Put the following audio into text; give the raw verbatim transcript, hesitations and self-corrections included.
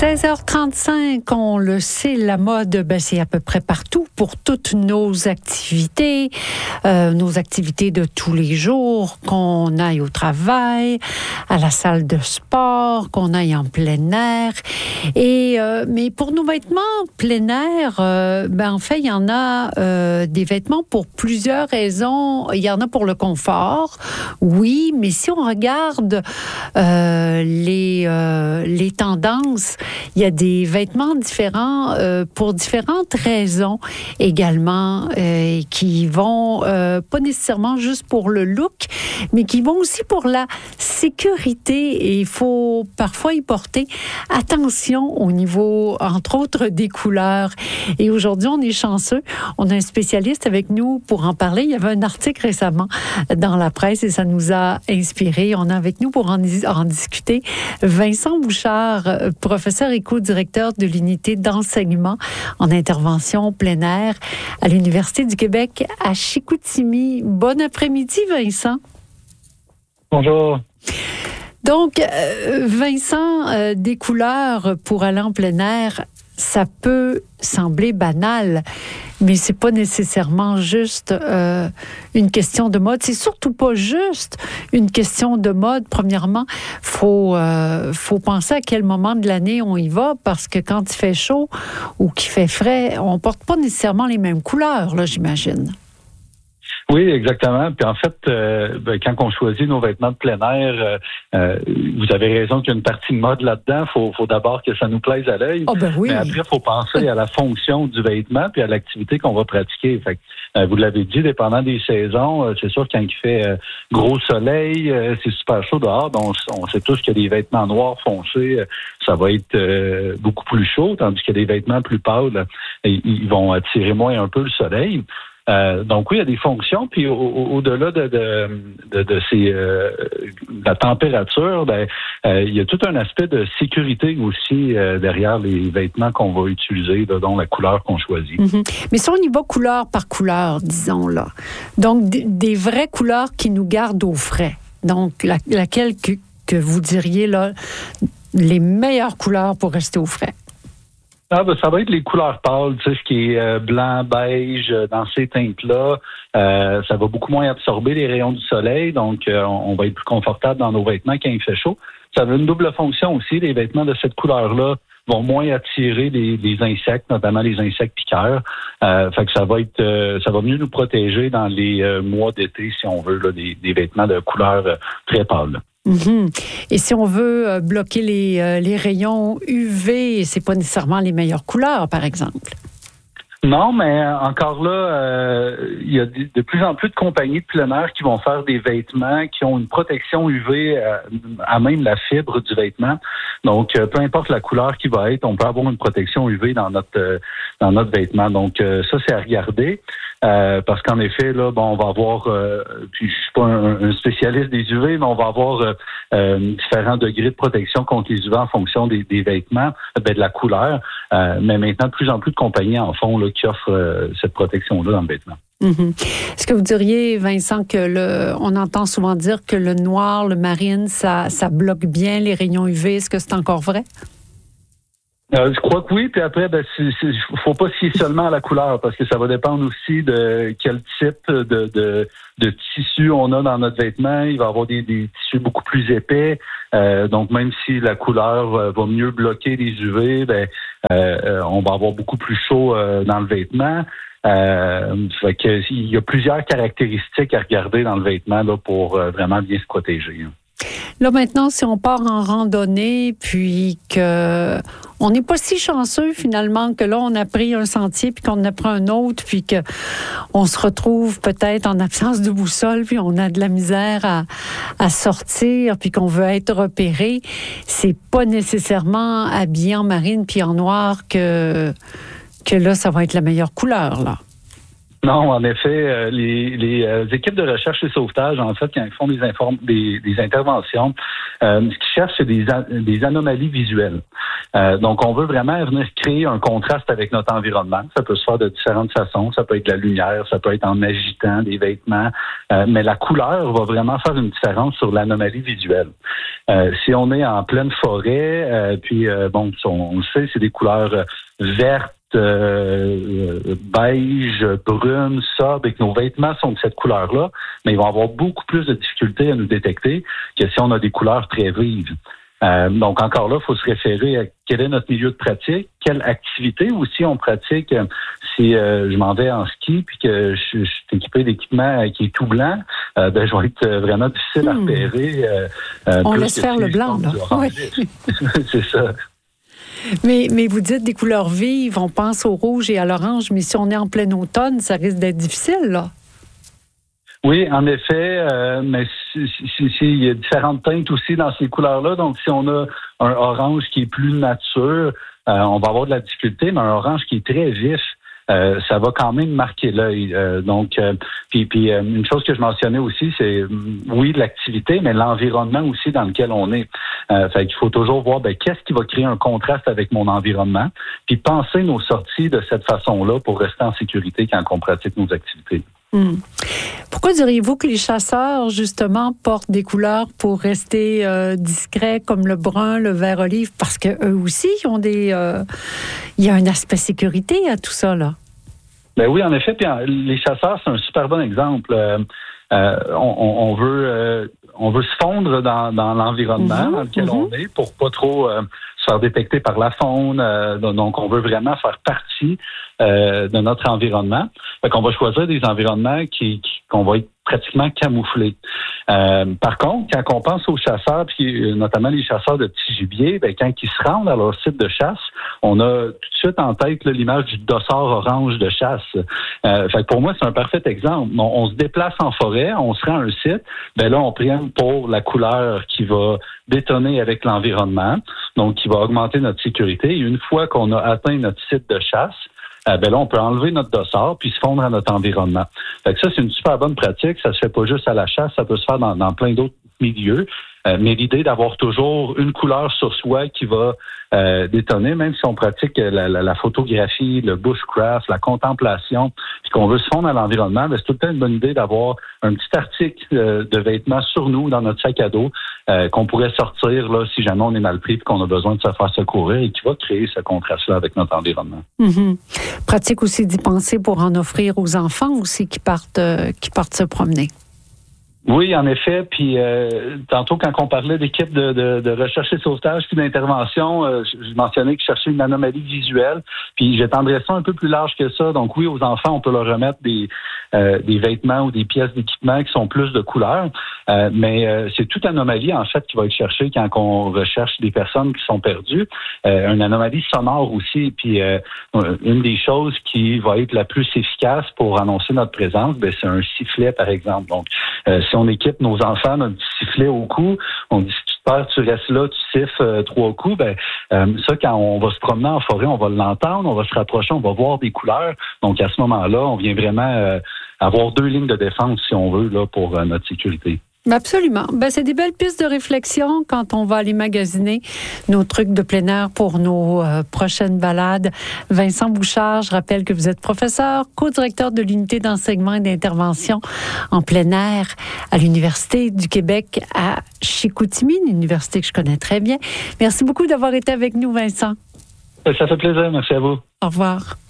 seize heures trente-cinq, on le sait, la mode, ben, c'est à peu près partout pour toutes nos activités, euh, nos activités de tous les jours, qu'on aille au travail, à la salle de sport, qu'on aille en plein air. Et euh, mais pour nos vêtements plein air, euh, ben en fait, il y en a euh, des vêtements pour plusieurs raisons. Il y en a pour le confort, oui, mais si on regarde euh, les euh, les tendances, il y a des vêtements différents euh, pour différentes raisons également, euh, qui vont euh, pas nécessairement juste pour le look, mais qui vont aussi pour la sécurité. Et il faut parfois y porter attention au niveau, entre autres, des couleurs. Et aujourd'hui, on est chanceux. On a un spécialiste avec nous pour en parler. Il y avait un article récemment dans la presse et ça nous a inspiré. On a avec nous pour en, en discuter Vincent Bouchard, professeur et co-directeur de l'unité d'enseignement en intervention plein air à l'Université du Québec à Chicoutimi. Bon après-midi, Vincent. Bonjour. Donc, euh, Vincent, euh, des couleurs pour aller en plein air, ça peut sembler banal, mais c'est pas nécessairement juste euh, une question de mode. C'est surtout pas juste une question de mode. Premièrement, faut euh, faut penser à quel moment de l'année on y va, parce que quand il fait chaud ou qu'il fait frais, on porte pas nécessairement les mêmes couleurs, là, j'imagine. Oui, exactement. Puis en fait, euh, ben, quand on choisit nos vêtements de plein air, euh, euh, vous avez raison qu'il y a une partie de mode là-dedans. Faut, faut d'abord que ça nous plaise à l'œil. Oh ben oui. Mais après, il faut penser à la fonction du vêtement puis à l'activité qu'on va pratiquer. Fait que, euh, vous l'avez dit, dépendant des saisons, euh, c'est sûr quand il fait euh, gros soleil, euh, c'est super chaud dehors. Donc on, on sait tous qu'il y a des vêtements noirs foncés, euh, ça va être euh, beaucoup plus chaud, tandis qu'il y a des vêtements plus pâles, et, ils vont attirer moins un peu le soleil. Euh, donc oui, il y a des fonctions, puis au, au, au-delà de, de, de, de ces euh, la température, ben euh, il y a tout un aspect de sécurité aussi euh, derrière les vêtements qu'on va utiliser, là, dont la couleur qu'on choisit. Mm-hmm. Mais si on y va couleur par couleur, disons là, donc d- des vraies couleurs qui nous gardent au frais. Donc la, laquelle que, que vous diriez là les meilleures couleurs pour rester au frais? Ah, ben, ça va être les couleurs pâles, tu sais, ce qui est euh, blanc, beige, euh, dans ces teintes-là. Euh, ça va beaucoup moins absorber les rayons du soleil, donc euh, on, on va être plus confortable dans nos vêtements quand il fait chaud. Ça a une double fonction aussi. Les vêtements de cette couleur-là vont moins attirer les, les insectes, notamment les insectes piqueurs. Euh, fait que ça va être, euh, ça va mieux nous protéger dans les euh, mois d'été, si on veut, là, des, des vêtements de couleur euh, très pâle. Mm-hmm. Et si on veut euh, bloquer les, euh, les rayons U V, c'est pas nécessairement les meilleures couleurs, par exemple. Non, mais encore là, euh, il y a de, de plus en plus de compagnies de plein air qui vont faire des vêtements qui ont une protection U V à, à même la fibre du vêtement. Donc, euh, peu importe la couleur qui va être, on peut avoir une protection U V dans notre euh, dans notre vêtement. Donc, euh, ça, c'est à regarder. Euh, parce qu'en effet, là, bon, on va avoir, euh, puis je suis pas un, un spécialiste des U V, mais on va avoir euh, euh, différents degrés de protection contre les U V en fonction des, des vêtements, ben, de la couleur. Euh, mais maintenant, de plus en plus de compagnies en font là, qui offrent euh, cette protection-là dans le vêtement. Mm-hmm. Est-ce que vous diriez, Vincent, que le, on entend souvent dire que le noir, le marine, ça, ça bloque bien les rayons U V? Est-ce que c'est encore vrai? Euh, je crois que oui, puis après, ben, c'est, c'est, faut pas se fier seulement à la couleur, parce que ça va dépendre aussi de quel type de, de, de tissu on a dans notre vêtement. Il va y avoir des, des tissus beaucoup plus épais, euh, donc même si la couleur euh, va mieux bloquer les U V, ben, euh, on va avoir beaucoup plus chaud euh, dans le vêtement. Euh, fait que, il y a plusieurs caractéristiques à regarder dans le vêtement là, pour euh, vraiment bien se protéger. Hein. Là, maintenant, si on part en randonnée, puis que on n'est pas si chanceux, finalement, que là, on a pris un sentier, puis qu'on en a pris un autre, puis qu'on se retrouve peut-être en absence de boussole, puis on a de la misère à, à sortir, puis qu'on veut être repéré, c'est pas nécessairement habillé en marine puis en noir que, que là, ça va être la meilleure couleur, là. Non, en effet, euh, les, les euh, équipes de recherche et sauvetage, en fait, quand ils font des, inform- des, des interventions, euh, ce qu'ils cherchent, c'est des, an- des anomalies visuelles. Euh, donc, on veut vraiment venir créer un contraste avec notre environnement. Ça peut se faire de différentes façons. Ça peut être de la lumière, ça peut être en agitant des vêtements, euh, mais la couleur va vraiment faire une différence sur l'anomalie visuelle. Euh, si on est en pleine forêt, euh, puis euh, bon, on, on le sait, c'est des couleurs euh, vertes, Euh, beige, brune, sobre, et que nos vêtements sont de cette couleur-là, mais ils vont avoir beaucoup plus de difficultés à nous détecter que si on a des couleurs très vives. Euh, donc, encore là, il faut se référer à quel est notre milieu de pratique, quelle activité aussi on pratique. Si euh, je m'en vais en ski puis que je, je suis équipé d'équipement qui est tout blanc, euh, ben, je vais être vraiment difficile à repérer. Euh, euh, on laisse faire le blanc, là. Oui. C'est ça. Mais, mais vous dites des couleurs vives, on pense au rouge et à l'orange, mais si on est en plein automne, ça risque d'être difficile, là. Oui, en effet, euh, mais si, si, si, si, il y a différentes teintes aussi dans ces couleurs-là. Donc, si on a un orange qui est plus nature, euh, on va avoir de la difficulté, mais un orange qui est très vif, Euh, ça va quand même marquer l'œil. Euh, donc, euh, puis, puis euh, une chose que je mentionnais aussi, c'est oui l'activité, mais l'environnement aussi dans lequel on est. Euh, fait qu'il faut toujours voir ben, qu'est-ce qui va créer un contraste avec mon environnement, puis penser nos sorties de cette façon-là pour rester en sécurité quand on pratique nos activités. Hum. Pourquoi diriez-vous que les chasseurs, justement, portent des couleurs pour rester euh, discrets, comme le brun, le vert olive? Parce qu'eux aussi, ils ont des, euh, il y a un aspect sécurité à tout ça, là. Ben oui, en effet. Puis les chasseurs, c'est un super bon exemple. Euh, euh, on, on veut, euh, on veut se fondre dans, dans l'environnement mm-hmm, dans lequel mm-hmm. on est pour pas trop euh, se faire détecter par la faune. Euh, donc, on veut vraiment faire partie euh, de notre environnement. Fait qu'on va choisir des environnements qui, qui qu'on va être pratiquement camouflés. Euh, par contre, quand on pense aux chasseurs, puis notamment les chasseurs de petits gibiers, ben, quand ils se rendent à leur site de chasse, on a tout de suite en tête là, l'image du dossard orange de chasse. Euh, fait que pour moi, c'est un parfait exemple. On, on se déplace en forêt, on se rend à un site, ben là, on prend pour la couleur qui va détonner avec l'environnement, donc qui va augmenter notre sécurité. Et une fois qu'on a atteint notre site de chasse, Euh, ben là, on peut enlever notre dossard puis se fondre à notre environnement. Fait que ça, c'est une super bonne pratique. Ça se fait pas juste à la chasse, ça peut se faire dans, dans plein d'autres milieux. Euh, mais l'idée d'avoir toujours une couleur sur soi qui va euh, détonner, même si on pratique la, la, la photographie, le bushcraft, la contemplation, puis qu'on veut se fondre à l'environnement, ben c'est tout le temps une bonne idée d'avoir un petit article euh, de vêtements sur nous dans notre sac à dos euh, qu'on pourrait sortir là si jamais on est mal pris et qu'on a besoin de se faire secourir et qui va créer ce contraste-là avec notre environnement. Mm-hmm. Pratique aussi d'y penser pour en offrir aux enfants aussi qui partent, euh, qui partent se promener. Oui, en effet. Puis euh, tantôt, quand on parlait d'équipe de, de, de recherche et sauvetage puis d'intervention, euh, je, je mentionnais que je cherchais une anomalie visuelle. Puis j'étendrais ça un peu plus large que ça. Donc oui, aux enfants, on peut leur remettre des, euh, des vêtements ou des pièces d'équipement qui sont plus de couleur. Euh, mais euh, c'est toute anomalie, en fait, qui va être cherchée quand on recherche des personnes qui sont perdues. Euh, une anomalie sonore aussi. Puis euh, une des choses qui va être la plus efficace pour annoncer notre présence, ben, c'est un sifflet, par exemple. Donc, euh, si on équipe nos enfants d'un petit sifflet au cou, on dit si tu te perds, tu restes là, tu siffles euh, trois coups, ben euh, ça, quand on va se promener en forêt, on va l'entendre, on va se rapprocher, on va voir des couleurs. Donc à ce moment-là, on vient vraiment euh, avoir deux lignes de défense, si on veut, là, pour euh, notre sécurité. Absolument. Ben, c'est des belles pistes de réflexion quand on va aller magasiner nos trucs de plein air pour nos euh, prochaines balades. Vincent Bouchard, je rappelle que vous êtes professeur, co-directeur de l'unité d'enseignement et d'intervention en plein air à l'Université du Québec à Chicoutimi, une université que je connais très bien. Merci beaucoup d'avoir été avec nous, Vincent. Ça fait plaisir. Merci à vous. Au revoir.